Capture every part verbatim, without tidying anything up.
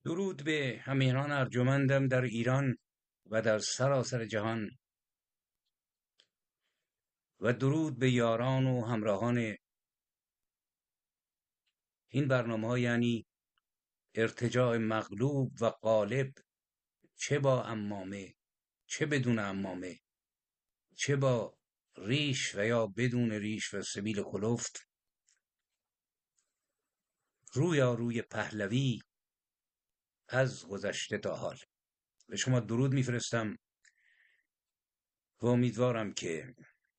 درود به همیهنان ارجمندم در ایران و در سراسر جهان و درود به یاران و همراهان این برنامه، یعنی ارتجاع مغلوب و غالب، چه با عمامه چه بدون عمامه، چه با ریش و یا بدون ریش و سبیل کلفت، رویاروی پهلوی از گذشته تا حال. به شما درود میفرستم و امیدوارم که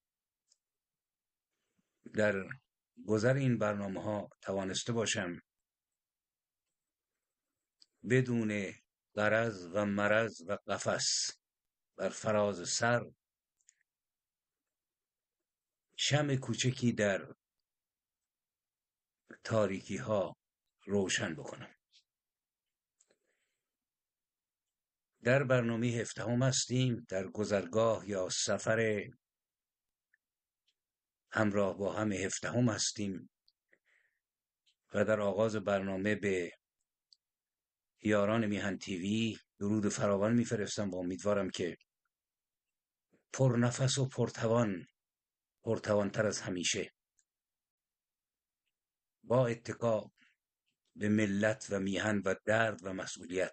در گذر این برنامه ها توانسته باشم بدون غرض و مرض و قفس بر فراز سر شمع کوچکی در تاریکی ها روشن بکنم. در برنامه هفدهم هستیم، در گذرگاه یا سفر همراه با هم هفدهم هستیم و در آغاز برنامه به یاران میهن تیوی درود فراوان میفرستم و امیدوارم که پرنفس و پرتوان پرتوانتر از همیشه با اتکا به ملت و میهن و درد و مسئولیت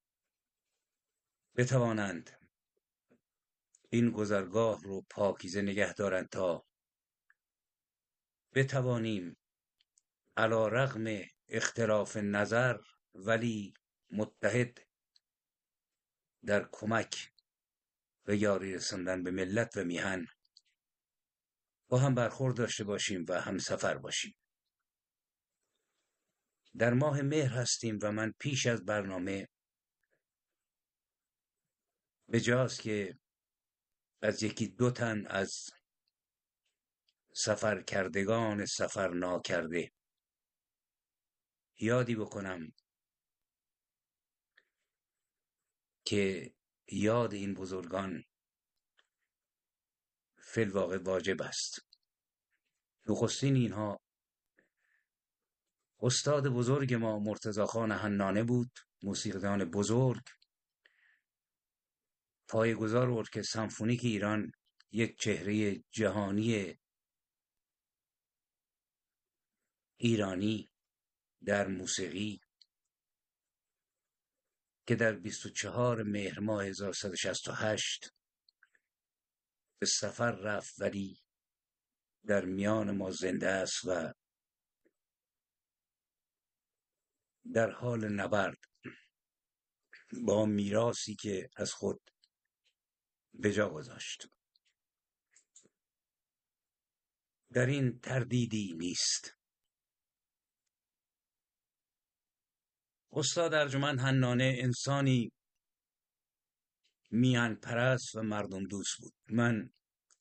بتوانند این گذرگاه رو پاکیزه نگه دارند تا بتوانیم علی رغم اختلاف نظر ولی متحد در کمک و یاری رساندن به ملت و میهن با هم برخورد داشته باشیم و هم سفر باشیم. در ماه مهر هستیم و من پیش از برنامه به جاست که از یکی دو تن از سفر کردگان سفر ناکرده یادی بکنم که یاد این بزرگان فی الواقع واجب است. نخستین اینها استاد بزرگ ما مرتضی خان حنانه بود، موسیقیدان بزرگ، پایه‌گذار ارکستر سمفونیک ایران، یک چهره جهانی ایرانی در موسیقی که در بیست و چهار مهر ماه هزار و سیصد و شصت و هشت به سفر رفت ولی در میان ما زنده است و در حال نبرد با میراثی که از خود به جا گذاشت. در این تردیدی نیست. استاد ارجمند حنانه انسانی میهن پرست و مردم دوست بود. من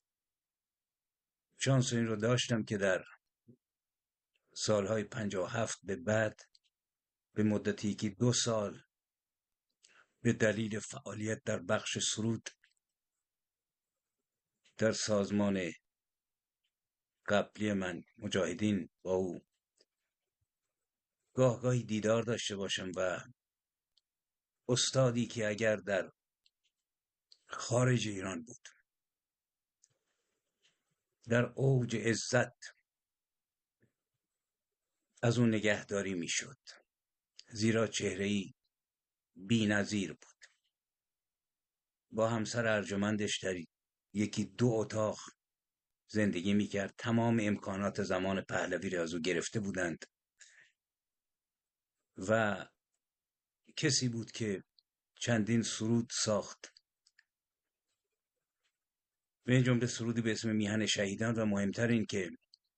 شانس این رو داشتم که در سالهای پنجاه و هفت به بعد به مدتی که دو سال به دلیل فعالیت در بخش سرود در سازمان قبلی من مجاهدین با او گاه گاهی دیدار داشته باشم و استادی که اگر در خارج ایران بود در اوج عزت از اون نگهداری میشد، زیرا چهره‌ای بی‌نظیر بود. با همسر ارجمندش در یکی دو اتاق زندگی میکرد. تمام امکانات زمان پهلوی را از او گرفته بودند و کسی بود که چندین سرود ساخت، به این جمله سرودی به اسم میهن شهیدان و مهمتر این که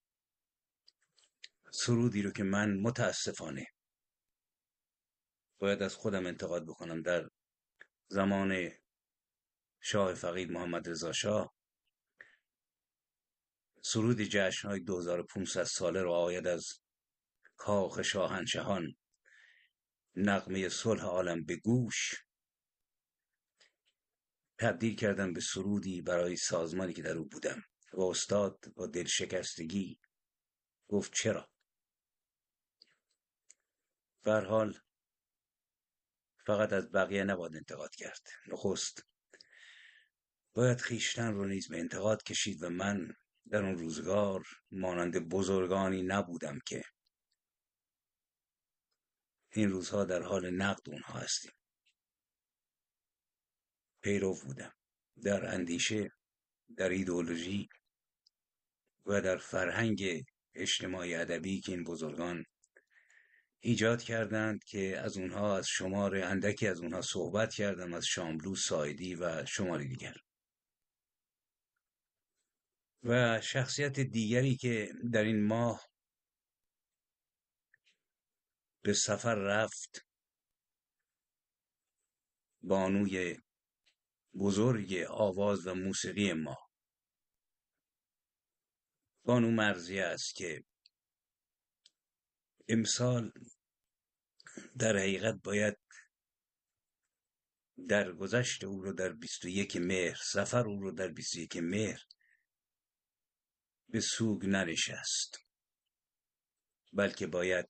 سرودی رو که من متاسفانه باید از خودم انتقاد بکنم، در زمان شاه فقید محمد رضا شاه سرود جشن‌های دو هزار و پانصد ساله رو آید از کاخ شاهنشهان، نغمه صلح عالم به گوش، تبدیل کردم به سرودی برای سازمانی که در او بودم و استاد با دلشکستگی گفت چرا؟ به هر حال فقط از بقیه نباید انتقاد کرد. نخست باید خویشتن رو نیز به انتقاد کشید و من در اون روزگار مانند بزرگانی نبودم که این روزها در حال نقد اونها هستیم. پیرو بودم در اندیشه، در ایدئولوژی و در فرهنگ اجتماعی ادبی که این بزرگان ایجاد کردند که از اونها، از شمار اندکی از اونها صحبت کردم، از شاملو، سایدی و شماری دیگر. و شخصیت دیگری که در این ماه به سفر رفت، بانوی بزرگ آواز و موسیقی ما، بانو مرضیه است که امسال در حقیقت باید در گذشت او رو در بیست و یک مهر، سفر او رو در بیست و یک مهر به سوگ ننشست، بلکه باید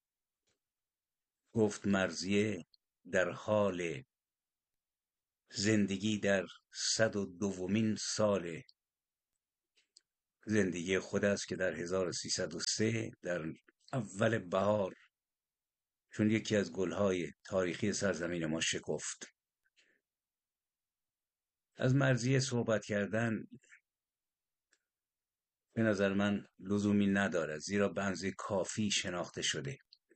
گفت مرضیه در حال زندگی در صد و دومین سال زندگی خود است که در هزار و سیصد و سه در اول بهار، چون یکی از گلهای تاریخی سرزمین ما شکفت. از مرضیه صحبت کردن به نظر من لزومی ندارد، زیرا به اندازه کافی شناخته شده.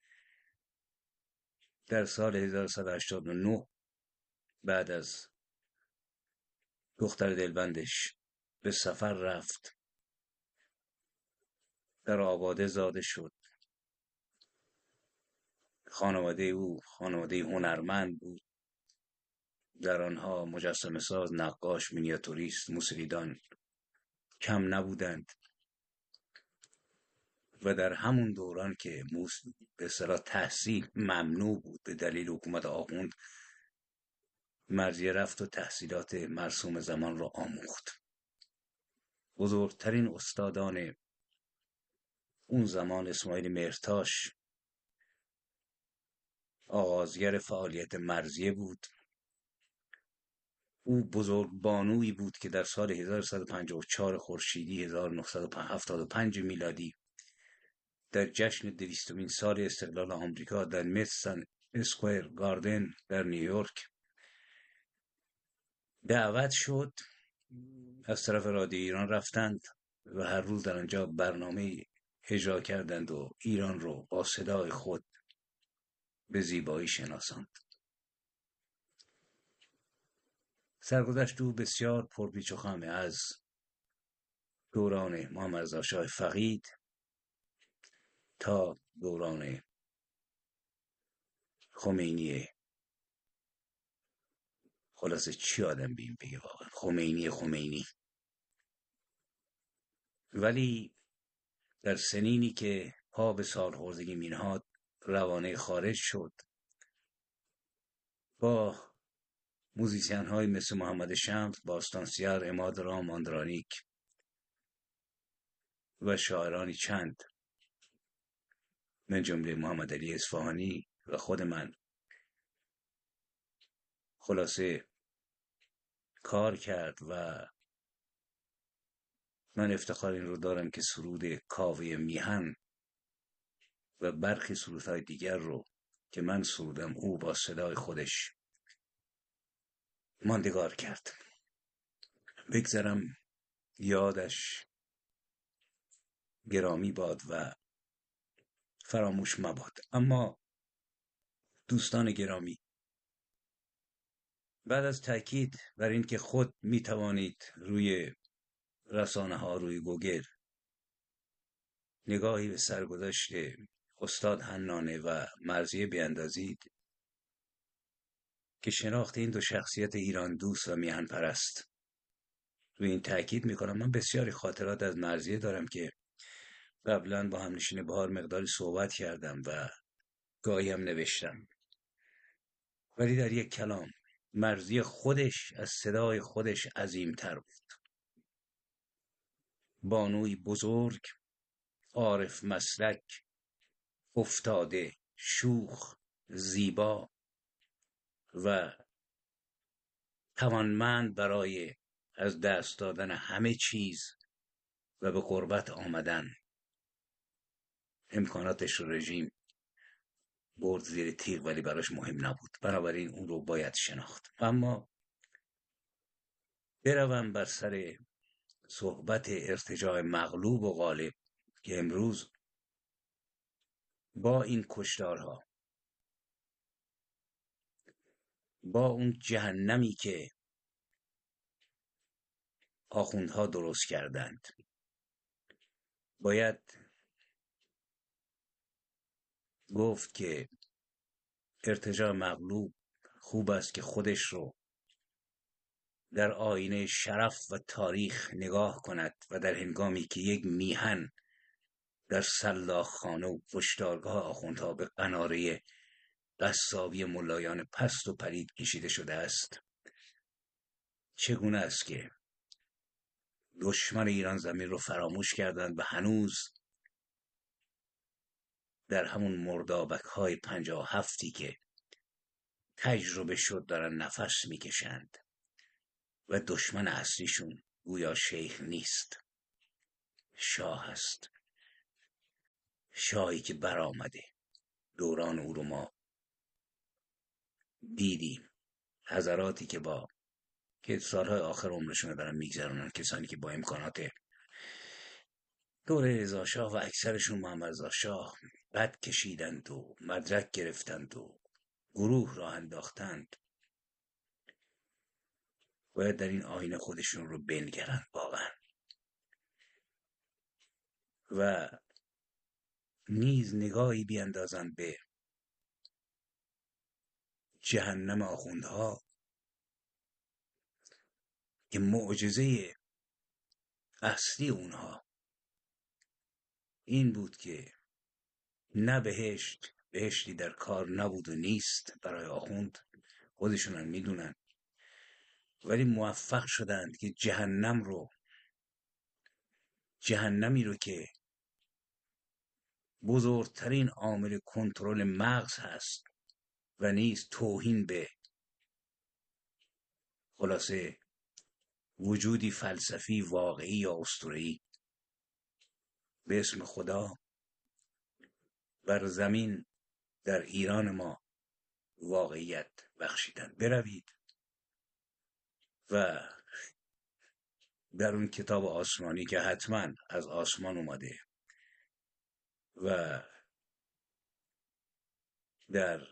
در سال هزار و سیصد و هشتاد و نه بعد از دختر دلبندش به سفر رفت، در آباده زاده شد. خانواده او خانواده هنرمند بود، در آنها مجسمه ساز، نقاش، مینیاتوریست، موسیقیدان کم نبودند. و در همون دوران که به اصطلاح تحصیل ممنوع بود به دلیل حکومت آخوند، مرضیه رفت و تحصیلات مرسوم زمان را آموخت. بزرگترین استادان اون زمان اسماعیل مهرتاش آغازگر فعالیت مرضیه بود. او بزرگ بانویی بود که در سال هزار و سیصد و پنجاه و چهار خورشیدی هزار و نهصد و هفتاد و پنج میلادی در جشن دویستمین سال استقلال آمریکا در مدیسن اسکوئر گاردن در نیویورک دعوت شد. از طرف رادیو ایران رفتند و هر روز در آنجا برنامه اجرا کردند و ایران رو با صدای خود به زیبایی شناساند. سرگذشت او بسیار پرپیچ و خمه، از دوران محمد رضا شاه فقید تا دوران خمینی. خلاصه چی آدم بیم بگه واقعا، خمینی خمینی. ولی در سنینی که پا به سالخوردگی مینهاد روانه خارج شد، با موزیسین های مثل محمد شمس، باستانسیار، عماد رام، آندرانیک و شاعرانی چند من جمله محمد علی اصفهانی و خود من، خلاصه کار کرد. و من افتخار این رو دارم که سرود کاوه میهن و برخی سرودهای دیگر رو که من سرودم او با صدای خودش ماندگار کرد. بگذارم یادش گرامی باد و فراموش مباد. اما دوستان گرامی، بعد از تاکید بر این که خود می توانید روی رسانه ها، روی گوگل نگاهی به سرگذشت استاد حنانه و مرضیه بیندازید که شناخت این دو شخصیت ایران دوست و میهن پرست، روی این تاکید میکنم. من بسیاری خاطرات از مرضیه دارم که قبلا با همنشین بهار مقداری صحبت کردم و گاهی هم نوشتم، ولی در یک کلام مرضیه خودش از صدای خودش عظیم‌تر بود. بانوی بزرگ، عارف مسلک، افتاده، شوخ، زیبا، و توانمند برای از دست دادن همه چیز و به قربت آمدن. امکاناتش رو رژیم برد زیر تیغ ولی براش مهم نبود، بنابراین اون رو باید شناخت. اما بروم بر سر صحبت ارتجاع مغلوب و غالب که امروز با این کشتارها، با اون جهنمی که آخوندها درست کردند، باید گفت که ارتجاع مغلوب خوب است که خودش رو در آینه شرف و تاریخ نگاه کند و در هنگامی که یک میهن در سلاخخانه و کشتارگاه آخوندها به قناره قصابی ملایان پست و پلید کشیده شده است، چگونه است که دشمن ایران زمین رو فراموش کردند و هنوز در همون مردابک های پنجاه و هفتی که تجربه شد دارن نفس میکشند و دشمن اصلیشون گویا شیخ نیست، شاه است. شاهی که برآمده. دوران او رو ما دیدیم. حضراتی که با که سالهای آخر عمرشون دارن میگذرونن، کسانی که با امکانات دوره رضا شاه و اکثرشون محمد رضا شاه بد کشیدند و مدرک گرفتند و گروه راه انداختند، باید در این آینه خودشون رو بنگرند واقعا و نیز نگاهی بیاندازند به جهنم آخوندها که معجزه اصلی اونها این بود که نه بهشت بهشتی در کار نبود و نیست برای آخوند، خودشون هم میدونن، ولی موفق شدند که جهنم رو جهنمی رو که بزرگترین عامل کنترل مغز هست و نیز توهین به خلاصه وجودی فلسفی واقعی یا اسطوره‌ای به اسم خدا بر زمین در ایران ما واقعیت بخشیدن. بروید و در اون کتاب آسمانی که حتما از آسمان اومده و در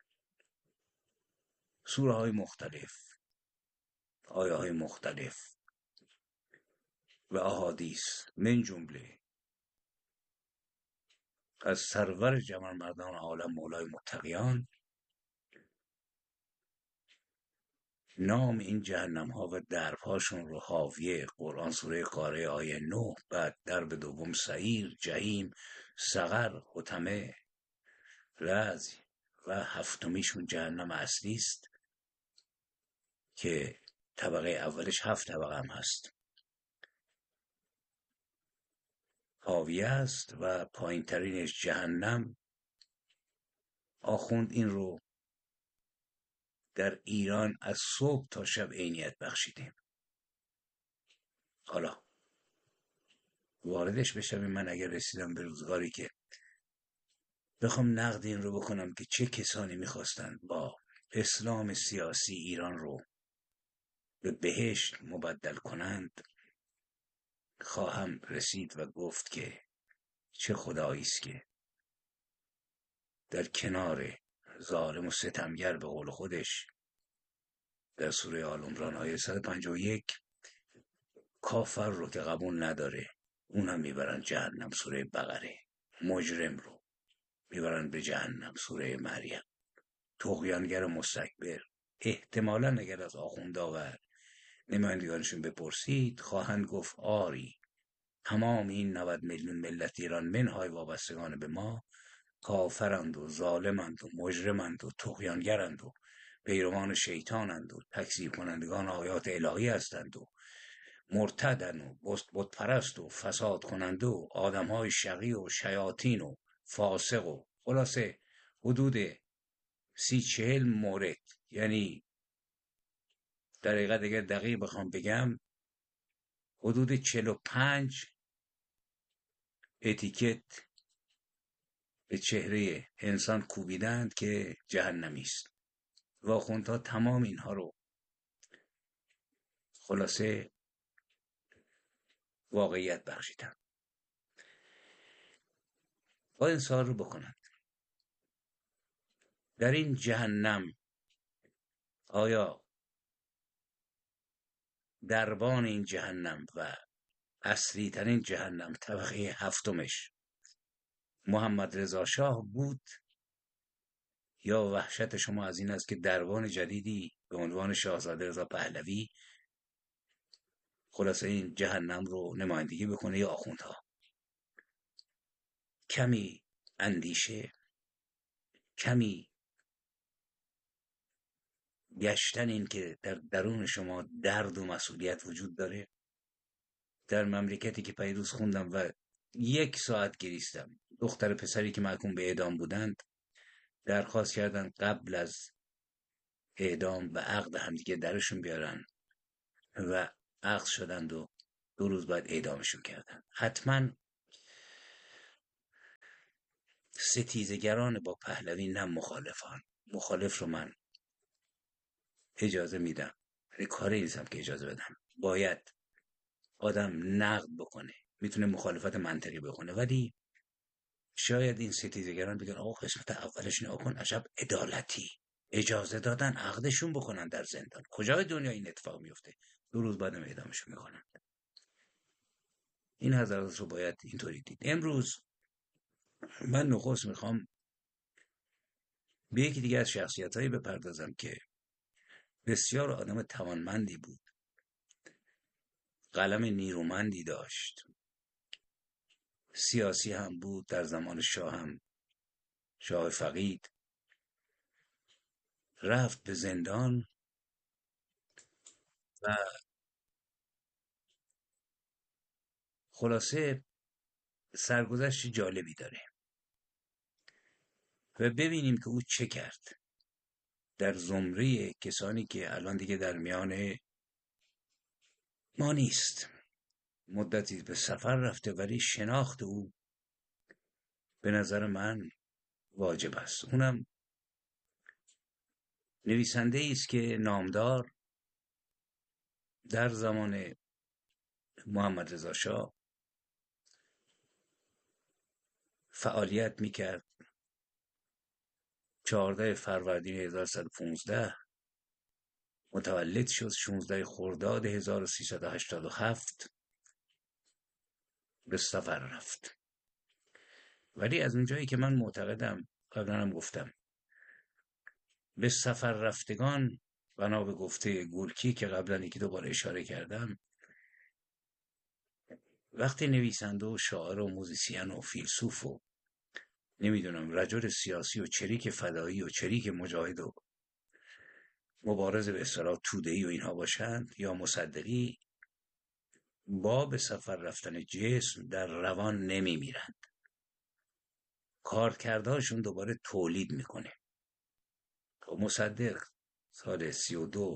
سوره های مختلف، آیه های مختلف و احادیث من جمله از سرور جمال مردان عالم مولای متقیان نام این جهنم ها و درب هاشون رو حاویه قرآن سوره قارعه آیه نه، بعد درب دوم سعیر، جهیم، سقر، حطمه، لظی و هفتمیشون جهنم اصلی است که طبقه اولش هفت طبقه هم هست، حاویه است و پایین ترینش جهنم. آخوند این رو در ایران از صبح تا شب عینیت بخشیدیم. حالا واردش بشم، من اگر رسیدم به روزگاری که بخوام نقد این رو بکنم که چه کسانی میخواستند با اسلام سیاسی ایران رو به بهشت مبدل کنند، خواهم رسید و گفت که چه خدایی است که در کنار ظالم و ستمگر به قول خودش در سوره آل عمران آیه صد و پنجاه و یک کافر رو که قبول نداره اون هم میبرن جهنم، سوره بقره. مجرم رو میبرن به جهنم، سوره مریم. طغیانگر مستکبر احتمالاً اگر از آخوندا و نمایندگانشون بپرسید خواهند گفت آری تمام این نود میلیون ملت ایران منهای وابستگان به ما کافرند و ظالمند و مجرمند و طغیانگرند و پیروان شیطانند و تکذیب کنندگان آیات الهی هستند و مرتدن و بت پرست و فساد کننده و آدمهای شقی و شیاطین و فاسق و خلاصه حدود سی چهل مورد، یعنی در حقیقت اگر دقیق بخوام بگم حدود چهل و پنج اتیکت به چهره انسان کوبیدند که جهنمی است و آخوندها تمام اینها رو خلاصه واقعیت بخشیدند. با این سوال رو بکنند در این جهنم آیا دربان این جهنم و اصلی ترین جهنم طبقه هفتمش محمد رضا شاه بود یا وحشت شما از این است که دربان جدیدی به عنوان شاهزاده رضا پهلوی خلاصه این جهنم رو نمایندگی بکنه یا آخوندها؟ کمی اندیشه، کمی گشتن این که در درون شما درد و مسئولیت وجود داره. در مملکتی که پیروز خوندم و یک ساعت گریستم، دختر پسری که محکوم به اعدام بودند درخواست کردن قبل از اعدام و عقد همدیگه درشون بیارن و عقد شدند و دو روز بعد اعدامشون کردن. حتما ستیزگران با پهلوی نه مخالفان. مخالف رو من اجازه میدم، ولی کاری نیستم که اجازه بدم. باید آدم نقد بکنه، میتونه مخالفت منطقی بکنه، ولی شاید این ستیزگران بگن آقا قسمت اولش نگاه کن عجب عدالتی، اجازه دادن عقدشون بکنن در زندان. کجای دنیا این اتفاق میفته؟ دو روز بعدم اعدامشون میکنن. این حضرات رو باید اینطوری دید. امروز من نخست میخوام به یکی دیگه از شخصیتایی بپردازم که بسیار آدم توانمندی بود، قلم نیرومندی داشت، سیاسی هم بود، در زمان شاه هم شاه فقید رفت به زندان و خلاصه سرگذشت جالبی داره و ببینیم که او چه کرد در زمره کسانی که الان دیگه در میان ما نیست. مدتی به سفر رفته ولی شناخت او به نظر من واجب است. اونم نویسنده است که نامدار در زمان محمد رضا شاه فعالیت میکرد. چهارده فروردین هزار و سیصد و پانزده متولد شد. شانزده خرداد هزار و سیصد و هشتاد و هفت به سفر رفت. ولی از اونجایی که من معتقدم، قبلا هم گفتم، به سفر رفتگان بنا به گفته گورکی که قبلا یکی دو بار اشاره کردم، وقتی نویسنده و شاعر و موزیسین و فیلسوف و نمیدونم رجل سیاسی و چریک فدایی و چریک مجاهد و مبارز به اصطلاح توده‌ای و اینها باشند یا مصدقی، با به سفر رفتن جسم در روان نمی میرند. کارکردهاشون دوباره تولید میکنه. مصدق سال سی و دو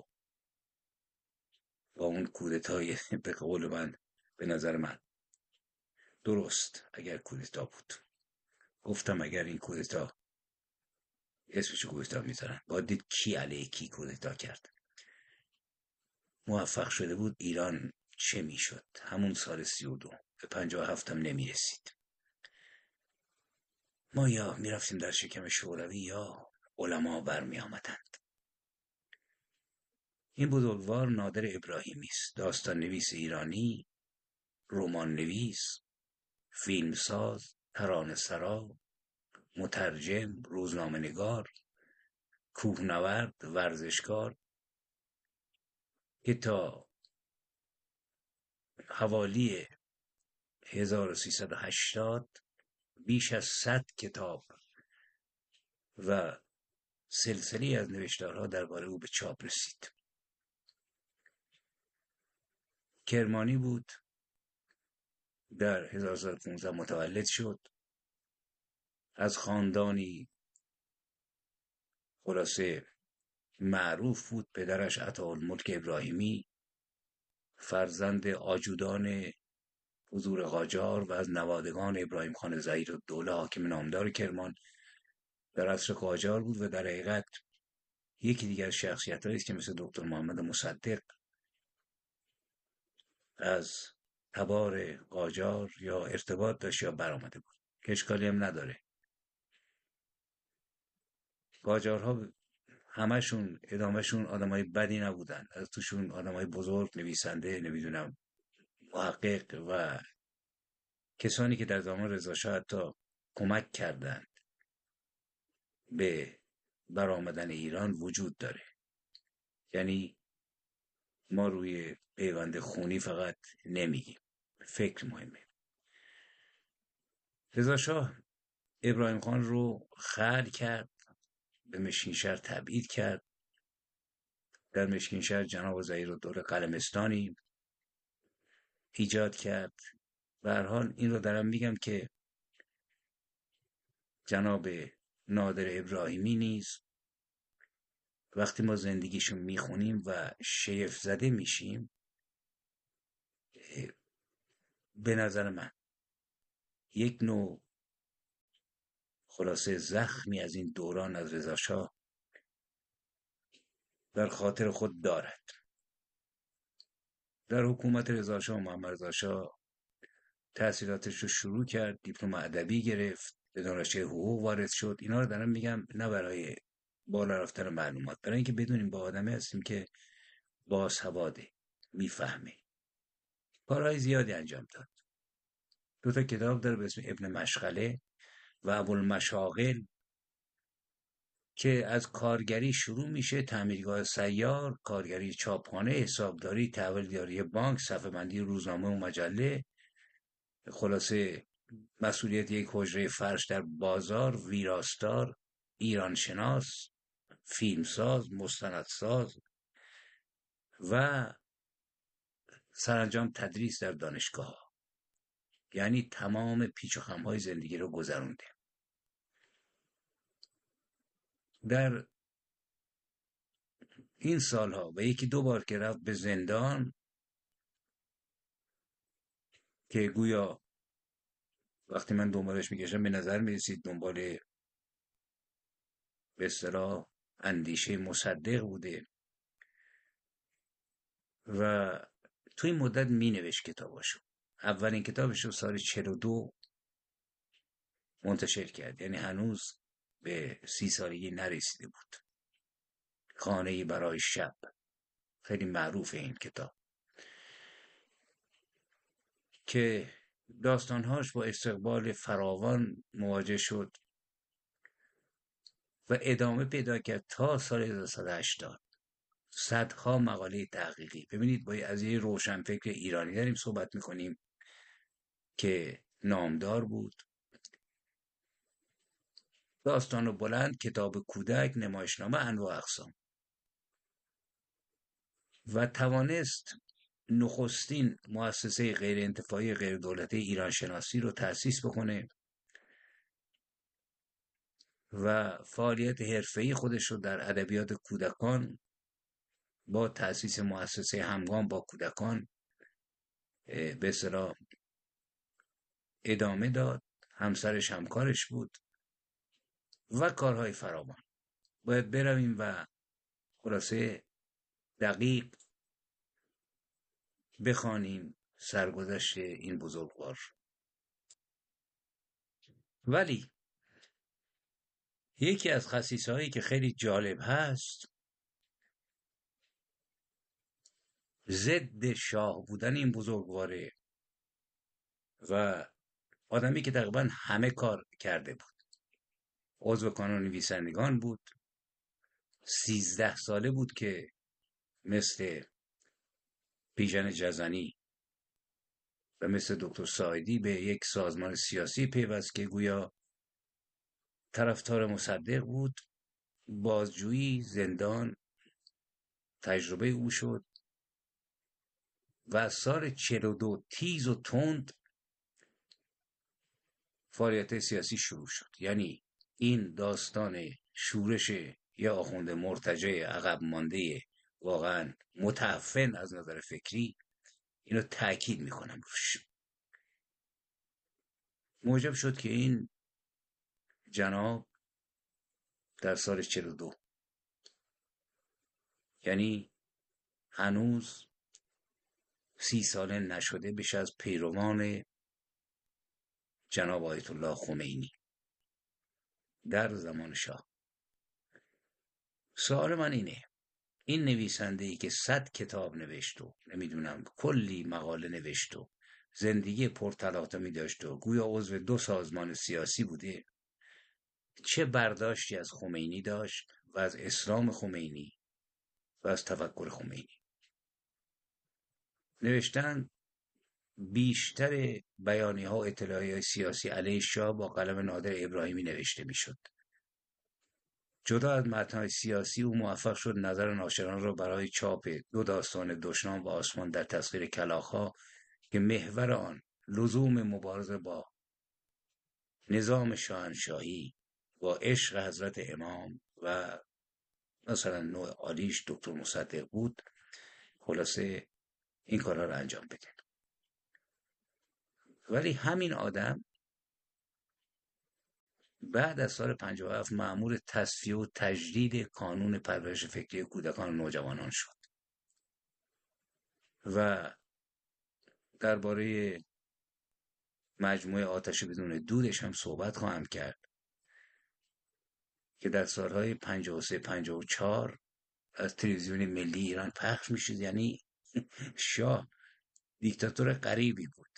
با اون کودتای به قول من، به نظر من درست اگر کودتا بود، گفتم اگر این کودتا اسمشو کودتا میذارن باید دید کی علیه کی کودتا کرد، موفق شده بود ایران چه میشد. همون سال سی و دو به پنجاه و هفت هم نمیرسید. ما یا میرفتیم در شکم شوروی یا علما برمی آمدند. این بزرگوار نادر ابراهیمی است، داستان نویس ایرانی، رمان نویس، فیلمساز، ترانه سرا، مترجم، روزنامه نگار، کوهنورد، ورزشکار که تا حوالی هزار و سیصد و هشتاد بیش از صد کتاب و سلسله از نوشتارها درباره او به چاپ رسید. کرمانی بود، در هزار و سیصد و پانزده متولد شد، از خاندانی خلاصه معروف بود. پدرش عطاالملک ابراهیمی فرزند آجودان حضور قاجار و از نوادگان ابراهیم خان ظهیرالدوله حاکم نامدار کرمان در عصر قاجار بود و در حقیقت یکی دیگر شخصیت‌هایی است که مثل دکتر محمد مصدق از تبار قاجار یا ارتباط داشت یا برآمده بود که اشکالی هم نداره. قاجارها همشون ادامهشون آدمای بدی نبودن، از توشون آدمای بزرگ، نویسنده، نمیدونم محقق و کسانی که در زمان رضا شاه حتی کمک کردند به برآمدن ایران وجود داره. یعنی ما روی پیوند خونی فقط نمیگیم، فکر مهمه. رضا شاه ابراهیم خان رو خلع کرد، به مشکینشهر تبعید کرد. در مشکینشهر جناب ظهیرالدوله قلمستانی ایجاد کرد. به هر حال این رو دارم میگم که جناب نادر ابراهیمی نیز وقتی ما زندگیشون میخونیم و شیف زده میشیم، به نظر من یک نوع خلاصه زخمی از این دوران از رضا شاه در خاطر خود دارد. در حکومت رضا شاه محمد رضا شاه تحصیلاتش رو شروع کرد، دیپلم ادبی گرفت، به دانشگاه حقوق وارد شد. اینا رو دارم میگم نه برای بالا رفتن معلومات، برای اینکه بدونیم با آدمی هستیم که باسواده، میفهمه. کارهای زیادی انجام داد. دو تا کتاب داره به اسم ابن مشغله و ابوالمشاغل که از کارگری شروع میشه، تعمیرگاه سیار، کارگری چاپخانه، حسابداری، تحویلداری بانک، صفحه بندی روزنامه و مجله، خلاصه مسئولیت یک حجره فرش در بازار، ویراستار، ایرانشناس، فیلمساز، مستندساز و سرانجام تدریس در دانشگاه. یعنی تمام پیچ و خم‌های زندگی رو گذرونده. در این سالها و یکی دو بار که رفت به زندان که گویا وقتی من دنبالش میگشتم به نظر میرسید دنبال به اصطلاح اندیشه مصدق بوده و توی این مدت مینوشت کتاباشو. اولین کتابش رو سال چهل و دو منتشر کرد، یعنی هنوز به سی سالگی نرسیده بود. خانه‌ای برای شب، خیلی معروفه این کتاب که داستانهاش با استقبال فراوان مواجه شد و ادامه پیدا کرد تا سال هزار و سیصد و هشتاد. صدها مقاله تحقیقی. ببینید با از یه روشنفکر ایرانی داریم صحبت میکنیم که نامدار بود. داستان بلند، کتاب کودک، نمایشنامه، انواع اقسام، و توانست نخستین مؤسسه غیر انتفاعی غیر دولتی ایران شناسی رو تأسیس بکنه و فعالیت حرفه‌ای خودش رو در ادبیات کودکان با تأسیس مؤسسه همگام با کودکان به اصطلاح ادامه داد. همسرش همکارش بود و کارهای فراوان. باید برویم و خلاصه دقیق بخوانیم سرگذشت این بزرگوار. ولی یکی از خصیصه‌هایی که خیلی جالب هست، ضد شاه بودن این بزرگواره و آدمی که تقریبا همه کار کرده بود. عضو کانون نویسندگان بود. سیزده ساله بود که مثل بیژن جزنی و مثل دکتر ساعدی به یک سازمان سیاسی پیوست که گویا طرفدار مصدق بود. بازجویی، زندان تجربه او شد و سال چهل و دو تیز و تند فعالیت سیاسی شروع شد. یعنی این داستان شورش یا آخوند مرتجع عقب مانده واقعا متعفن از نظر فکری، اینو تأکید میکنم روش، موجب شد که این جناب در سال چهل و دو، یعنی هنوز سی ساله نشده، بشه از پیروان جناب آیت الله خمینی در زمان شاه. سوال من اینه، این نویسنده ای که صد کتاب نوشت و نمیدونم کلی مقاله نوشت و زندگی پرتلاطمی داشت و گویا عضو دو سازمان سیاسی بوده، چه برداشتی از خمینی داشت و از اسلام خمینی و از تفکر خمینی؟ نوشتن بیشتر بیانیه ها و اطلاعیه سیاسی علیه شاه با قلم نادر ابراهیمی نوشته میشد. جدا از متن‌های سیاسی، او موفق شد نظر ناشران را برای چاپ دو داستان دشنام و آسمان در تسخیر کلاغ‌ها که محور آن لزوم مبارزه با نظام شاهنشاهی با عشق حضرت امام و مثلا نوع عالیش دکتر مصدق بود، خلاصه این کارها رو انجام بده. ولی همین آدم بعد از سال پنجاه و هفت مأمور تصفیه و تجدید کانون پرورش فکری کودکان و نوجوانان شد و درباره مجموعه آتش بدون دودش هم صحبت خواهم کرد که در سالهای پنجاه و سه پنجاه و چهار از تلویزیون ملی ایران پخش میشد. یعنی شاه دیکتاتور غریبی بود.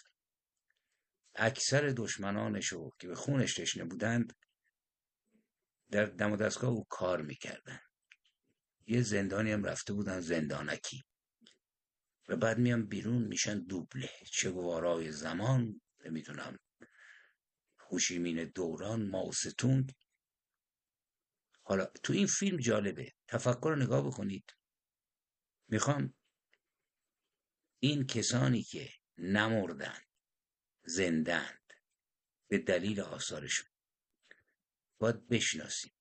اکثر دشمنانشو که به خونش تشنه بودند در دم و دستگاه او کار میکردن. یه زندانی هم رفته بودن، زندانکی، و بعد میان بیرون میشن دوبله. چگوارای زمان، نمیدونم هوشیمین دوران، ماو ستونگ. حالا تو این فیلم جالبه، تفکر رو نگاه بکنید. میخوام این کسانی که نمردند، زندند به دلیل آثارشون، باید بشناسیم.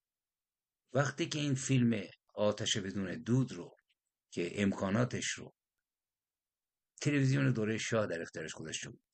وقتی که این فیلم آتش بدون دود رو که امکاناتش رو تلویزیون دوره شاه در اختیارش گذاشته بود،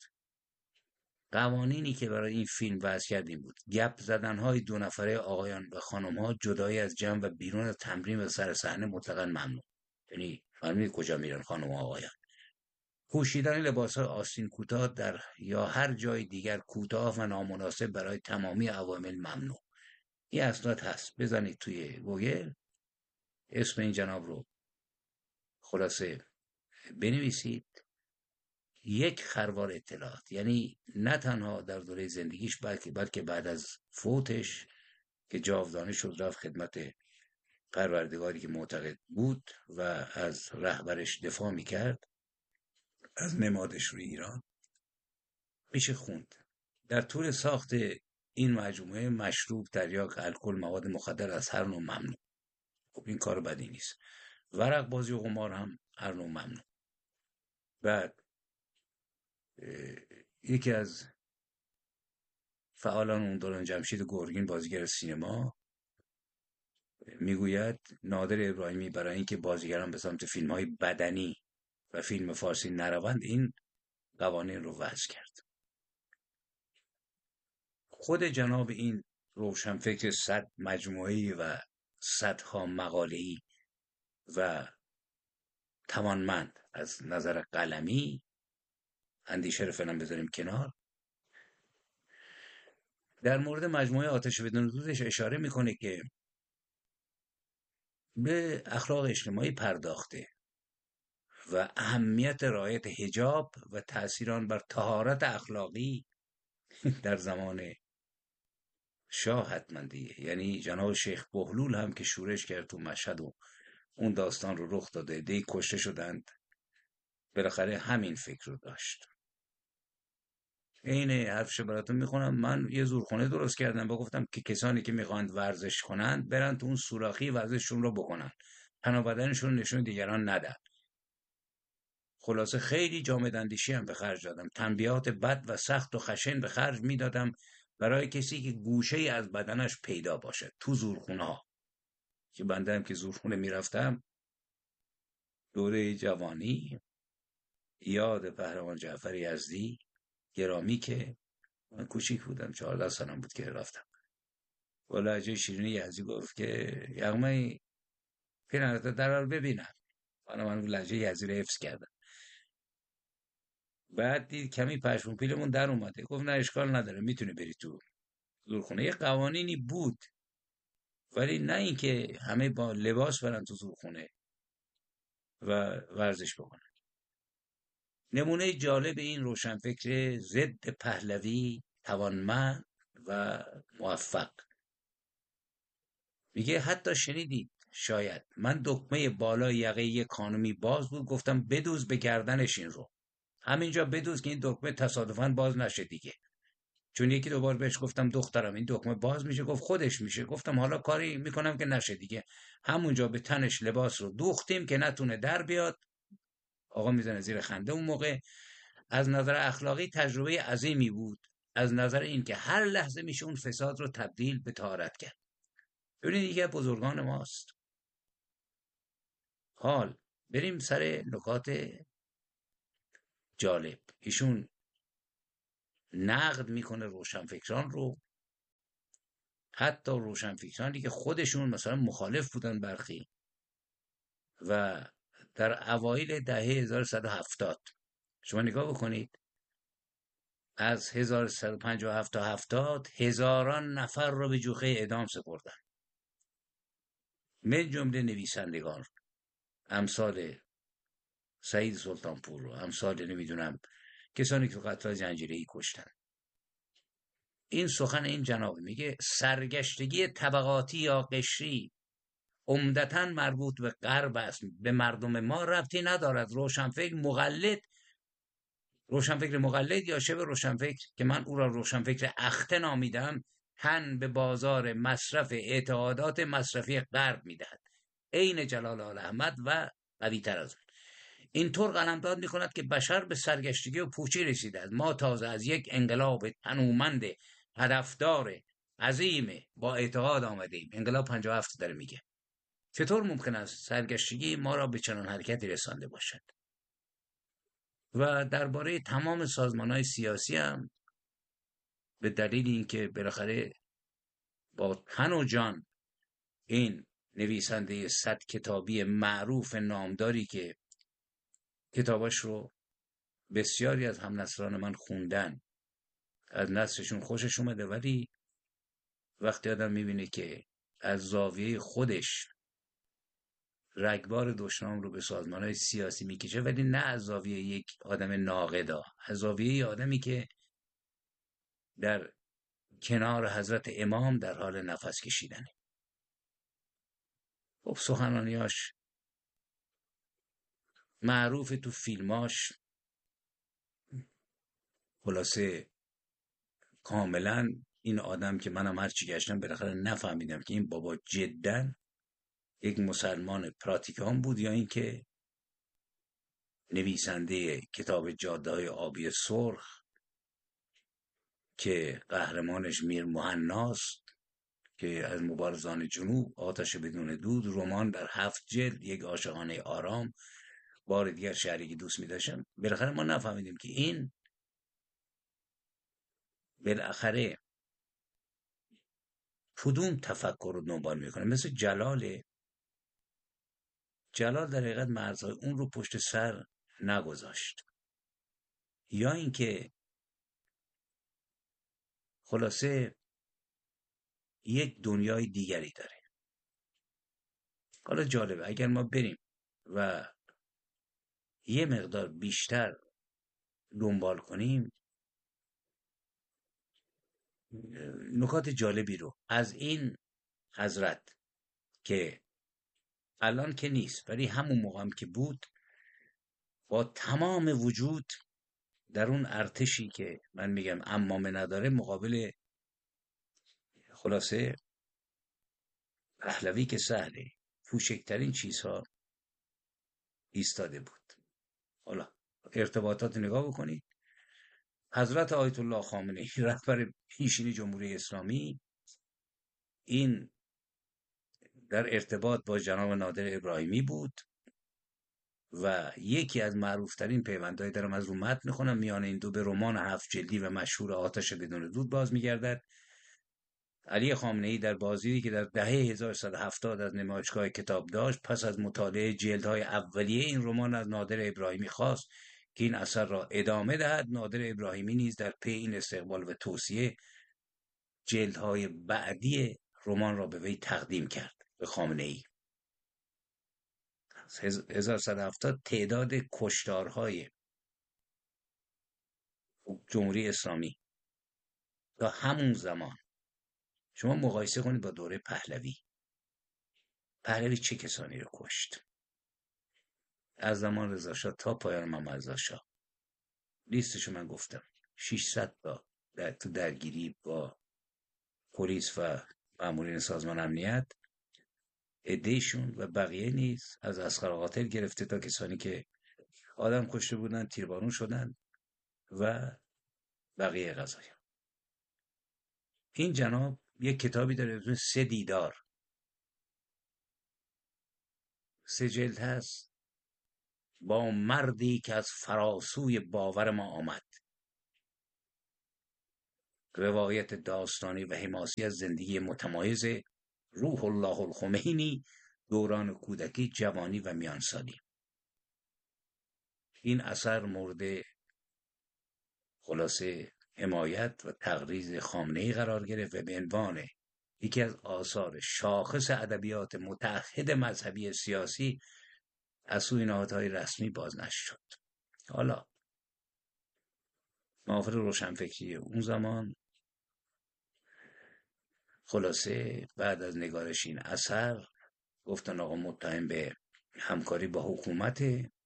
قوانینی که برای این فیلم وضع کردیم بود گپ زدن‌های دو نفره آقایان و خانم‌ها جدای از جمع و بیرون از تمرین و سر صحنه مطلقاً ممنوع. یعنی فهمید کجا میرن خانم و آقایان؟ پوشیدن لباس‌های آستین کوتاه در یا هر جای دیگر کوتاه و نامناسب برای تمامی عوامل ممنوع. این اسناد هست، بزنید توی گوگل اسم این جناب رو خلاصه بنویسید. یک خروار اطلاعات، یعنی نه تنها در دوره زندگیش بلکه بلکه بعد از فوتش که جاودانه شد رفت خدمت پروردگاری که معتقد بود و از رهبرش دفاع میکرد، از نمادش روی ایران، میشه خوند. در طول ساخت این مجموعه مشروب، تریاک، الکل، مواد مخدر از هر نوع ممنوع. خب این کار بدی نیست. ورق بازی و قمار هم هر نوع ممنوع. بعد یکی از فعالان اون دوران، جمشید گرگین، بازیگر سینما، میگوید نادر ابراهیمی برای اینکه بازیگران به سمت فیلم‌های بدنی و فیلم فارسی نروند این قوانین رو وضع کرد. خود جناب این روشنفکر صد مجموعه‌ای و صدها مقاله‌ای و توانمند از نظر قلمی، اندیشه رو فعلا بذاریم کنار، در مورد مجموعه آتش بدون دودش اشاره میکنه که به اخلاق اجتماعی پرداخته و اهمیت رعایت حجاب و تأثیر آن بر طهارت اخلاقی در زمان شاه حتما دیگه. یعنی جناب شیخ بهلول هم که شورش کرد تو مشهد و اون داستان رو رخ داده، دی کشته شدند، بالاخره همین فکر رو داشت. این حرفش براتون میخونم. من یه زورخونه درست کردم با گفتم که کسانی که میخواند ورزش کنند برن تو اون سوراخی ورزششون رو بکنن، تن و بدنشون نشون دیگران ندن. خلاصه خیلی جامد اندیشی هم به خرج دادم، تنبیهات بد و سخت و خشن به خرج میدادم برای کسی که گوشه ای از بدنش پیدا باشه تو زورخونه ها. که بنده هم که زورخونه میرفتم دوره جوانی یاد پهلوان جعفر یزدی گرامی که من کوچیک بودم، چهارده سالم بود که رفتم. با لهجه شیرینی یزدی گفت که یغمایی پیرنت در رو ببینم. من من لهجه یزدی رو حفظ کردم. بعد دید کمی پشمون پیلمون در اومده، گفت نه اشکال نداره میتونی بری تو زورخونه. یه قوانینی بود، ولی نه اینکه همه با لباس برن تو زورخونه و ورزش بکنن. نمونه جالب این روشنفکر ضد پهلوی، توانمند و موفق، میگه حتی شنیدید شاید من دکمه بالای یقه یک خانمی باز بود، گفتم بدوز به گردنش این رو، همینجا بدوز که این دکمه تصادفاً باز نشه دیگه. چون یکی دو بار بهش گفتم دخترم این دکمه باز میشه، گفت خودش میشه. گفتم حالا کاری میکنم که نشه دیگه. همونجا به تنش لباس رو دوختیم که نتونه در بیاد. آقا میزنه زیر خنده. اون موقع از نظر اخلاقی تجربه عظیمی بود، از نظر این که هر لحظه میشه اون فساد رو تبدیل به طهارت کرد. ببینید یکی از بزرگان ماست. حال بریم سر نکات جالب. ایشون نقد میکنه روشنفکران رو، حتی روشنفکرانی که خودشون مثلا مخالف بودن برخی. و در اوایل دهه هزار و سیصد و هفتاد شما نگاه بکنید، از هزار و سیصد و پنجاه و هفت تا هفتاد هزاران نفر رو به جوخه اعدام سپردن، من جمله نویسندگان، امثال سعید سلطانپور رو، امثال نمیدونم کسانی که قتل زنجیره‌ای کشتن. این سخن این جناب میگه سرگشتگی طبقاتی یا قشری عمدتاً مربوط به غرب است، به مردم ما ربطی ندارد. روشنفکر مقلد روشنفکر مقلد یا شبه روشنفکر که من او را روشنفکر اخته نامیدم، تن به بازار مصرف اعتقادات مصرفی غرب میدهد، عین جلال آل احمد و قوی تر از اون. اینطور قلمداد میکند که بشر به سرگشتگی و پوچی رسیده است. ما تازه از یک انقلاب تنومند هدفدار عظیم با اعتقاد آمدیم. انقلاب پنجاه و هفت داره میگه. چطور ممکن است سرگشتگی ما را به چنان حرکتی رسانده باشد؟ و درباره تمام سازمان‌های سیاسی هم به دلیل اینکه بالاخره با تن و جان این نویسنده صد کتابی معروف نامداری که کتاباش رو بسیاری از همنسلان من خوندن، از نثرشون خوشش اومده، ولی وقتی آدم میبینه که از زاویه خودش رگبار دشنام رو به سازمان‌های سیاسی میکشه، ولی نه از زاویه یک آدم ناقدا، از زاویه یک آدمی که در کنار حضرت امام در حال نفس کشیدنه. خب سخنانیاش معروف، تو فیلماش خلاصه کاملا این آدم که منم هرچی گشتم بالاخره نفهمیدم که این بابا جداً یک مسلمان پراتیکان بود یا اینکه نویسنده کتاب جاده‌های آبی سرخ که قهرمانش میر مهناست که از مبارزان جنوب، آتش بدون دود، رمان در هفت جلد، یک عاشقانه آرام، بار دیگر شهری که دوست می‌داشتم. بالاخره ما نفهمیدیم که این بالاخره کدوم تفکر رو دنبال میکنه. مثل جلاله جلال در حقیقت مرزهای اون رو پشت سر نگذاشت، یا اینکه خلاصه یک دنیای دیگری داره. حالا جالبه اگر ما بریم و یه مقدار بیشتر دنبال کنیم نکات جالبی رو از این حضرت که الان که نیست ولی همون موقع هم که بود، با تمام وجود در اون ارتشی که من میگم عمامه نداره، مقابل خلاصه پهلوی که سهله، کوچکترین چیزها ایستاده بود. حالا ارتباطات نگاه بکنید. حضرت آیت الله خامنه‌ای رهبر پیشین جمهوری اسلامی این در ارتباط با جناب نادر ابراهیمی بود و یکی از معروفترین پیوندهای دارم از رو متن میخونم میان این دو به رمان هفت جلدی و مشهور آتش بدون دود باز میگردد. علی خامنه‌ای در بازدیدی که در دهه هزار و سیصد و هفتاد از نمایشگاه کتاب داشت پس از مطالعه جلدهای اولیه این رمان از نادر ابراهیمی خواست که این اثر را ادامه دهد. نادر ابراهیمی نیز در پی این استقبال و توصیه جلدهای بعدی رمان را به وی تقدیم کرد به خامنه‌ای. هزار و سیصد و هفتاد تعداد کشتارهای جمهوری اسلامی تا همون زمان شما مقایسه کنید با دوره پهلوی. پهلوی چه کسانی رو کشت؟ از زمان رضا شاه تا پایان محمد رضا شاه لیستشو من گفتم ششصد تا در تو درگیری با پلیس و مامورین سازمان امنیت، عده‌شون و بقیه نیز از اصغر قاتل گرفته تا کسانی که آدم کشته بودن تیربارون شدن و بقیه قضایا. این جناب یک کتابی داره اسمش سه دیدار، سه جلد هست، با مردی که از فراسوی باور ما آمد، روایت داستانی و حماسی از زندگی متمایز روح الله الخمینی دوران کودکی، جوانی و میانسالی. این اثر مورد خلاصه حمایت و تقریض خامنه‌ای قرار گرفت و به عنوان یکی از آثار شاخص ادبیات متعهد مذهبی سیاسی از سوی نهادهای رسمی بازنشر شد. حالا محافل روشنفکری اون زمان خلاصه بعد از نگارش این اثر گفتن آقا متهم به همکاری با حکومت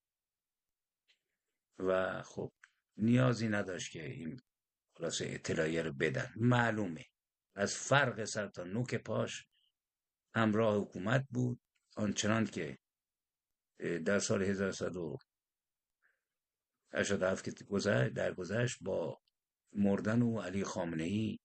و خب نیازی نداشت که این خلاصه اطلاعیه رو بدن. معلومه از فرق سر تا نوک پاش همراه حکومت بود، آنچنان که در سال هزار و سیصد و هشتاد و هفت که گذشت در گذشت با مردن او علی خامنه‌ای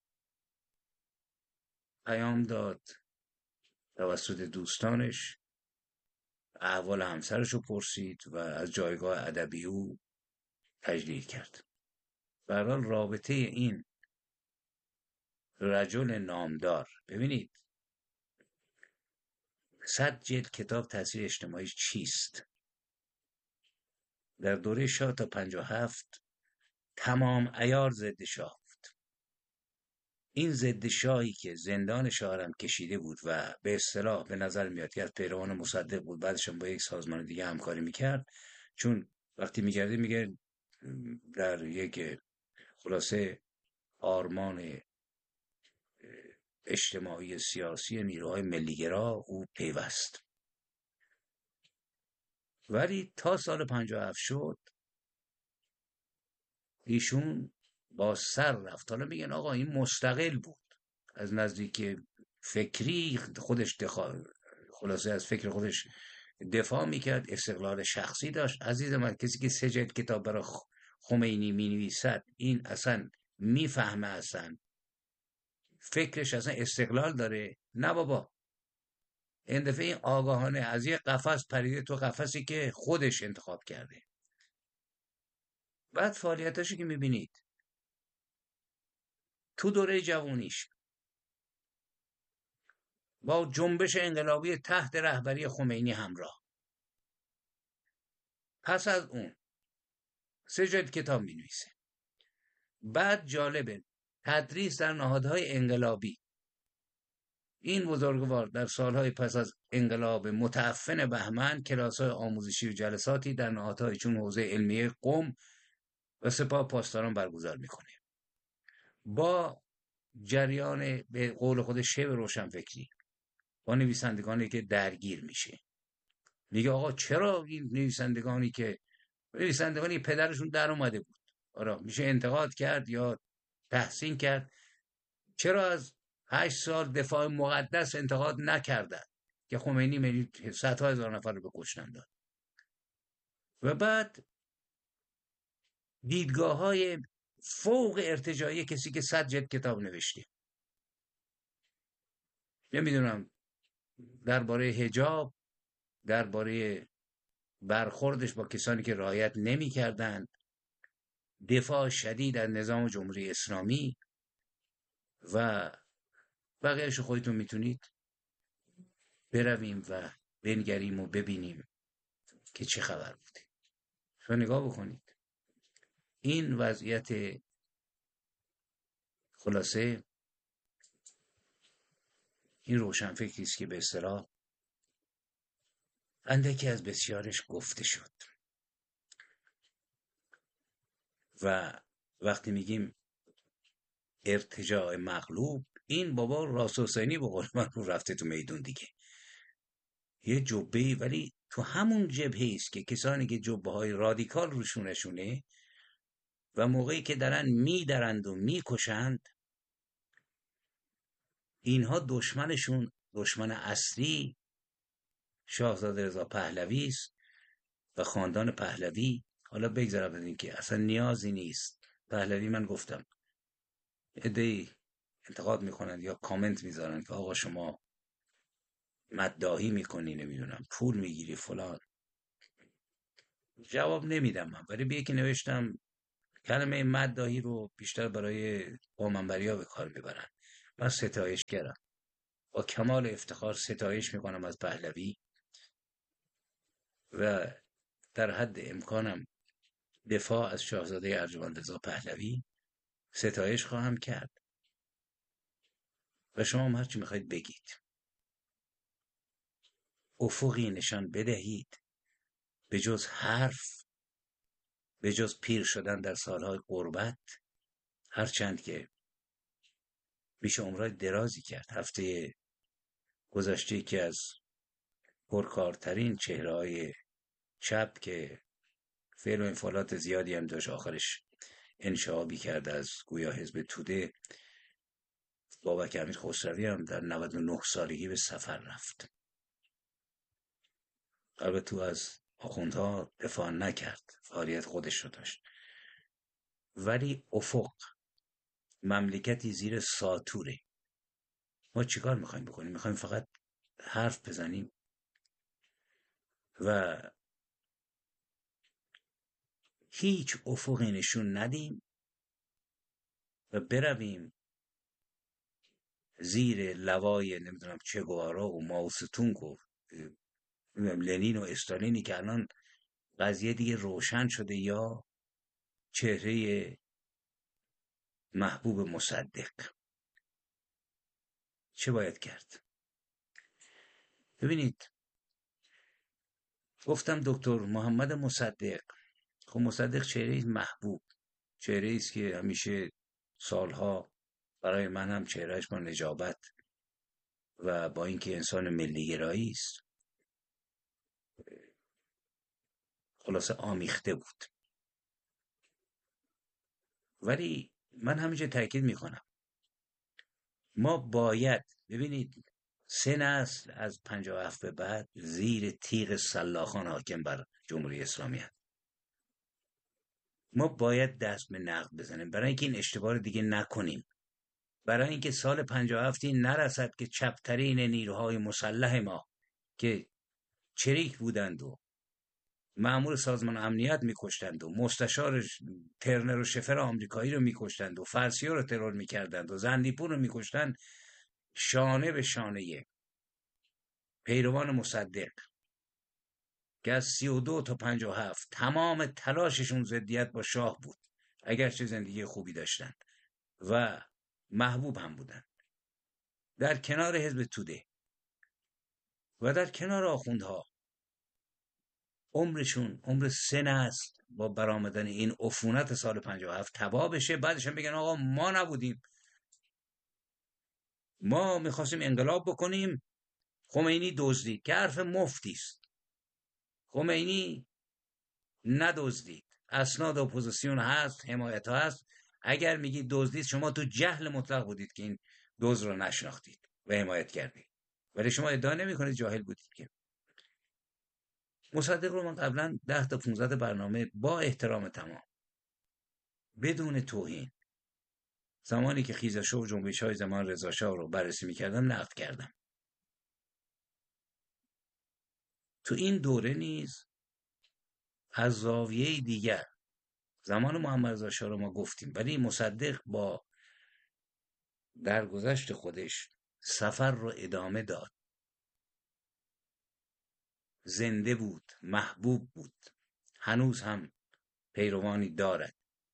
پیام داد توسط دوستانش، احوال همسرش رو پرسید و از جایگاه ادبی او تجلیل کرد. به هر حال رابطه این رجل نامدار، ببینید صد جلد کتاب تاثیر اجتماعی چیست؟ در دوره شاه تا پنجاه و هفت تمام عیار ضد شاه بود. این ضد شاهی که زندان شاه هم کشیده بود و به اصطلاح به نظر میاد که از پیروان مصدق بود، بعدش هم با یک سازمان دیگه همکاری میکرد، چون وقتی میگرده میگه در یک خلاصه آرمان اجتماعی سیاسی نیروهای ملیگرا او پیوست. ولی تا سال پنجاه و هفت شد ایشون با سر رفت. حالا میگن آقا این مستقل بود، از نزدیک فکری خودش دخال خلاصه از فکر خودش دفاع میکرد، استقلال شخصی داشت. عزیز من، کسی که سه جلد کتاب برای خمینی مینویسد این اصلا میفهمه اصلا فکرش اصلا استقلال داره؟ نه بابا، این دفعه این آگاهانه از یه قفس پریده تو قفسی که خودش انتخاب کرده. بعد فعالیتاشو که میبینید تو دوره جوانیش با جنبش انقلابی تحت رهبری خمینی همراه، پس از اون سه جلد کتاب مینویسه. بعد جالبه تدریس در نهادهای انقلابی. این بزرگوار در سالهای پس از انقلاب متعفن بهمن کلاس‌های آموزشی و جلساتی در نهادهای چون حوزه علمیه قم و سپاه پاسداران برگزار میکنه. با جریان به قول خود شبه روشنفکری، با نویسندگانی که درگیر میشه، میگه آقا چرا این نویسندگانی که نویسندگانی پدرشون در اومده بود، آره میشه انتقاد کرد یا تحسین کرد، چرا از هشت سال دفاع مقدس انتقاد نکردن که خمینی میلی صدها هزار نفر رو به کشتن داد؟ و بعد دیدگاه های فوق ارتجاعی کسی که صد جلد کتاب نوشته. نمیدونم درباره حجاب، درباره برخوردش با کسانی که رعایت نمی‌کردند، دفاع شدید از نظام جمهوری اسلامی و بقیه‌اش خودتون میتونید برویم و بنگریم و ببینیم که چه خبر بوده. شما نگاه بکنید این وضعیت، خلاصه این روشنفکری است که به اصطلاح اندکی از بسیارش گفته شد و وقتی میگیم ارتجاع مغلوب، این بابا راست حسینی به قول من رو رفته تو میدون دیگه، یه جبهه‌ای، ولی تو همون جبهه است که کسانی که جبهه های رادیکال روشونشونه و موقعی که دارن میدرند و میکشند، اینها دشمنشون، دشمن اصلی شاهزاده رضا پهلوی است و خاندان پهلوی. حالا بگذارم از این که اصلا نیازی نیست پهلوی، من گفتم عده‌ای انتقاد میکنند یا کامنت میذارن که آقا شما مداحی میکنی، نمیدونم پول میگیری فلان، جواب نمیدم من، ولی به یکی نوشتم کلمه مداحی رو بیشتر برای قوم‌انبری‌ها به کار میبرن. من ستایشگرم، با کمال افتخار ستایش میکنم از پهلوی و در حد امکانم دفاع از شاهزاده ارجمند رضا پهلوی ستایش خواهم کرد و شما هم هرچی میخواید بگید. افقی نشان بدهید به جز حرف، به جز پیر شدن در سالهای غربت، هرچند که میشه عمرهای درازی کرد. هفته گذشته که از پرکارترین چهره‌های چپ که فعل و انفعالات زیادی هم داشت، آخرش انشعابی کرد از گویا حزب توده، بابک امیر خسروی هم در نود و نه سالگی به سفر رفت. البته تو از آخوندها دفاع نکرد، فعالیت خودش رو داشت، ولی افق مملکتی زیر ساطوره. ما چیکار میخوایم بکنیم؟ میخوایم فقط حرف بزنیم و هیچ افقی نشون ندیم و برویم زیر لوای نمیدونم چه گوارا و ماوستونگ و لنین و استالینی که الان قضیه دیگه روشن شده، یا چهره محبوب مصدق. چه باید کرد؟ ببینید، گفتم دکتر محمد مصدق، خب مصدق چهره محبوب، چهره است که همیشه سالها برای من هم چهرهش با نجابت و با اینکه انسان ملیگرایی است خلاصه آمیخته بود. ولی من همینجا تاکید میکنم ما باید، ببینید سه نسل از پنجاه و هفت به بعد زیر تیغ سلاخان حاکم بر جمهوری اسلامی هست. ما باید دست به نقد بزنیم برای اینکه این اشتباه رو دیگه نکنیم، برای اینکه سال پنجاه و هفت نرسد که چپترین نیروهای مسلح ما که چریک بودند و مأمور سازمان امنیت میکشتند و مستشار ترنر و شفر آمریکایی رو میکشتند و فرسیو رو ترور میکردند و زندیپور رو میکشتند، شانه به شانه پیروان مصدق که از سی و دو تا پنجاه و هفت تمام تلاششون ضدیت با شاه بود، اگرچه زندگی خوبی داشتند و محبوب هم بودند، در کنار حزب توده و در کنار آخوندها، عمرشون عمر سه نسل با برآمدن این عفونت سال پنجاه و هفت تباه بشه. بعدش هم بگن آقا ما نبودیم، ما میخواستیم انقلاب بکنیم، خمینی دزدید، که حرف مفتی است. خمینی ندزدید، اسناد اپوزیسیون هست، حمایت ها هست. اگر میگید دزدید، شما تو جهل مطلق بودید که این دزد رو نشناختید و حمایت کردید، ولی شما ادعا نمیکنید جاهل بودید. که مصدق رو من قبلا ده تا پونزده برنامه با احترام تمام، بدون توهین، زمانی که خیزش‌ها و جنبش‌های زمان رضا شاه رو بررسی می‌کردم نقد کردم. تو این دوره نیز از زاویه دیگر زمان محمد رضا شاه رو ما گفتیم، ولی مصدق با درگذشت خودش سفر رو ادامه داد، زنده بود، محبوب بود، هنوز هم پیروانی دارد.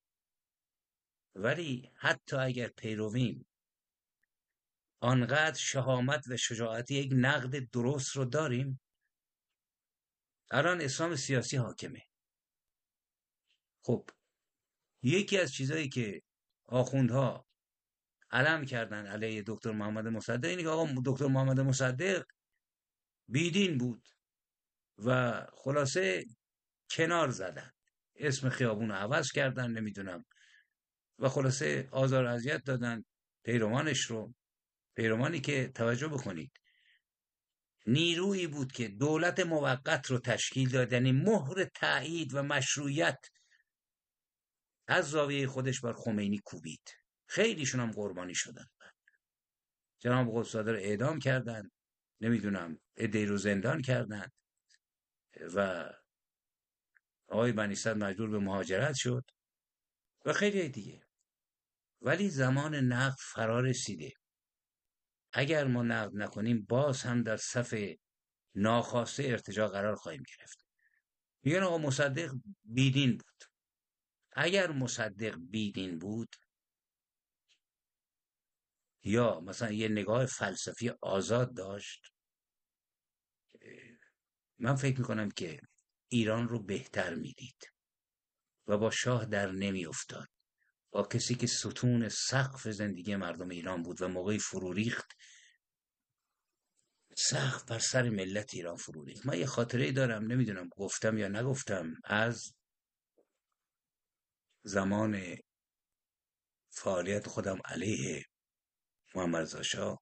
ولی حتی اگر پیرویم آنقدر شهامت و شجاعت یک نقد درست رو داریم، الان اسلام سیاسی حاکمه. خب یکی از چیزایی که آخوندها علم کردن علیه دکتر محمد مصدق اینه که آقا دکتر محمد مصدق بیدین بود و خلاصه کنار زدن، اسم خیابون رو عوض کردن، نمیدونم، و خلاصه آزار و اذیت دادن پیروانش رو. پیروانی که توجه بکنید نیرویی بود که دولت موقت رو تشکیل داد، یعنی مهر تایید و مشروعیت از زاویه خودش بر خمینی کوبید. خیلیشون هم قربانی شدن. جناب قدس‌زاده رو اعدام کردن، نمیدونم عده‌ای رو زندان کردن و آقای بنی صدر مجبور به مهاجرت شد و خیلی دیگه. ولی زمان نقد فرا رسیده. اگر ما نقد نکنیم باز هم در صف ناخواسته ارتجاع قرار خواهیم گرفت. میگن آقا مصدق بیدین بود. اگر مصدق بیدین بود یا مثلا یه نگاه فلسفی آزاد داشت، من فکر میکنم که ایران رو بهتر میدید و با شاه در نمی افتاد، با کسی که ستون سقف زندگی مردم ایران بود و موقعی فرو ریخت، سقف بر سر ملت ایران فرو ریخت. من یه خاطره دارم، نمیدونم گفتم یا نگفتم، از زمان فعالیت خودم علیه محمد رضا شاه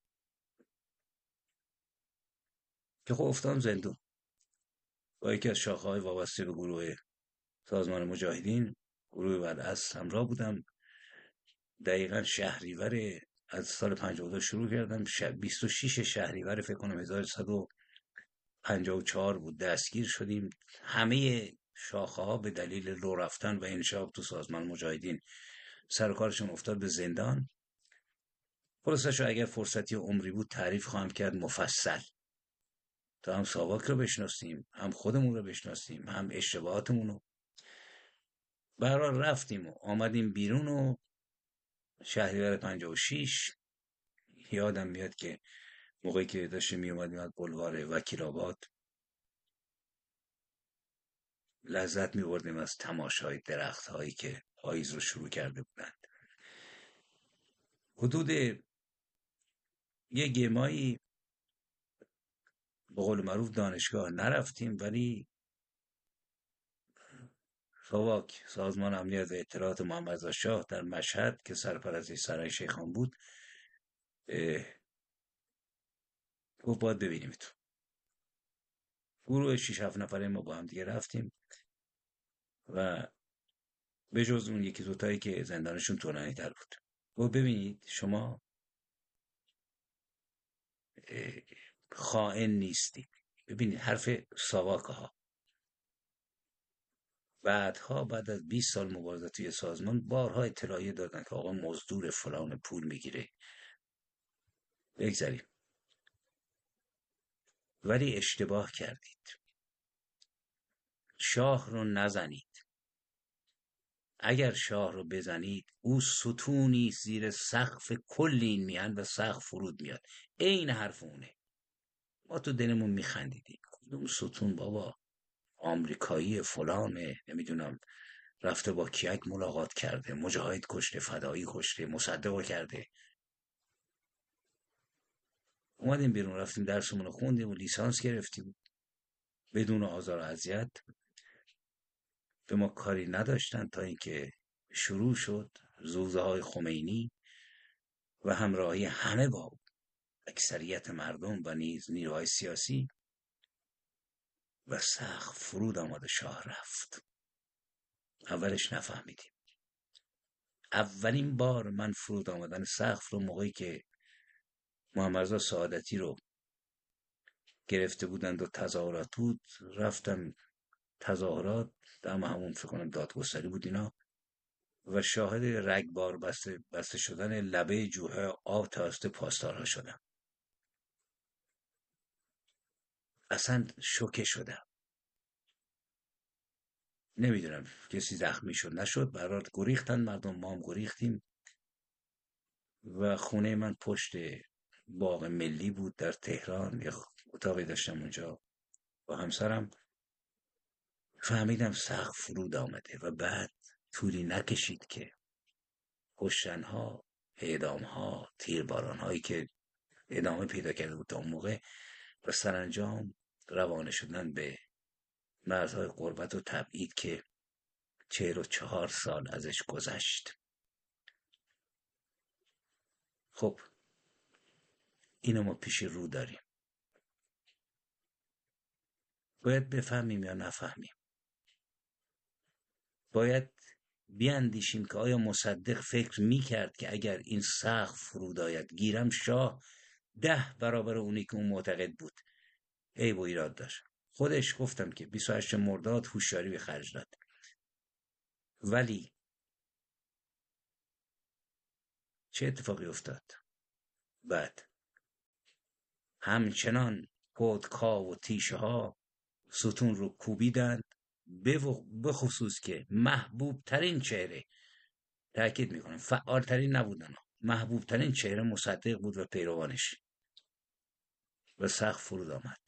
که خب افتادم زندون با یکی از شاخه‌های وابسته به گروه سازمان مجاهدین، گروه بعداز همراه بودم. دقیقا شهریور از سال پنجاه و دو شروع کردم، بیست و شش شهریور فکر کنم هزار و سیصد و پنجاه و چهار بود دستگیر شدیم. همه شاخه ها به دلیل لو رفتن و انشاب تو سازمان مجاهدین سر کارشون افتاد به زندان. خلاصش رو اگر فرصتی عمری بود تعریف خواهم کرد مفصل، تا هم ساواک رو بشناسیم، هم خودمون رو بشناسیم، هم اشتباهاتمون رو. برای رفتیم و آمدیم بیرون و شهریور پنجاه و شش یادم میاد که موقعی که داشتیم می اومدیم از بلوار وکیل آباد لذت می بردیم از تماشای درخت هایی که پاییز رو شروع کرده بودند. حدود یه گمایی به قول معروف دانشگاه نرفتیم، ولی ساواک سازمان امنیت و اطلاعات محمد رضا شاه در مشهد که سرپرستی سرای شیخان بود گفت باید ببینیم تو. گروه شش هفت نفره ما با هم دیگه رفتیم و به جز اون یکی دوتایی که زندانشون طولانی تر بود گفت ببینید شما خائن نیستید. ببینید حرف ساواک ها. بعدها بعد از بیست سال مبارزه توی سازمان بارها اطلاعیه دادن که آقا مزدور فلان پول میگیره. بگذاریم، ولی اشتباه کردید. شاه رو نزنید. اگر شاه رو بزنید او ستونی زیر سقف کل این میان و سقف فرود میاد. این حرف اونه. ما تو دلمون میخندیدیم. اون ستون بابا آمریکایی فلانه، نمیدونم رفته با کیک ملاقات کرده، مجاهد کشته، فدایی کشته، مصدق کرده. اومدیم بیرون، رفتیم درسمون رو خوندیم و لیسانس گرفتیم بدون آزار و اذیت. به ما کاری نداشتن تا اینکه شروع شد زوزه های خمینی و همراهی همه با اکثریت مردم و نیز نیروهای سیاسی و سقف فرود آمد و شاه رفت. اولش نفهمیدیم. اولین بار من فرود آمدن سقف رو موقعی که محمد رضا سعادتی رو گرفته بودند و تظاهرات بود. رفتم تظاهرات، دم همون فکر کنم دادگستری بود اینا، و شاهد رگبار بسته, بسته شدن لبه جوهه آب توسط پاسدارها شدم. اصلا شوکه شدم. نمیدونم کسی زخمی شد نشد، برات گریختن مردم، ما هم گریختیم و خونه من پشت باغ ملی بود در تهران، یه اتاقی داشتم اونجا با همسرم. فهمیدم سقف فرود آمده و بعد طولی نکشید که کشتنها، اعدامها، تیربارانهایی که ادامه پیدا کرده بود تا اون موقع، و سرانجام روانه شدن به مرزهای غربت و تبعید که چهل و چهار سال ازش گذشت. خب اینو ما پیش رو داریم، باید بفهمیم یا نفهمیم. باید بیاندیشیم که آیا مصدق فکر میکرد که اگر این سقف فرود آید گیرم شاه ده برابر اونی که اون معتقد بود عیب و ایراد داشت. خودش گفتم که بیست و هشتم مرداد هوشیاری به خرج داد، ولی چه اتفاقی افتاد؟ بعد همچنان پودکا و تیشه ها ستون رو کوبیدند، به خصوص که محبوب ترین چهره، تأکید میکنم فعال ترین نبودن، محبوب ترین چهره مصدق بود و پیروانش، و سقف فرود آمد.